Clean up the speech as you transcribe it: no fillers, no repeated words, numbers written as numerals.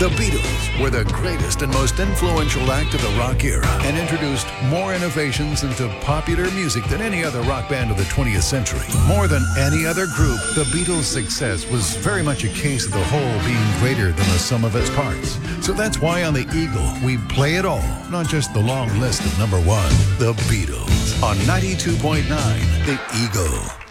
The Beatles were the greatest and most influential act of the rock era and introduced more innovations into popular music than any other rock band of the 20th century. More than any other group, the Beatles' success was very much a case of the whole being greater than the sum of its parts. So that's why on the Eagle, we play it all, not just the long list of number one. The Beatles on 92.9 The Eagle.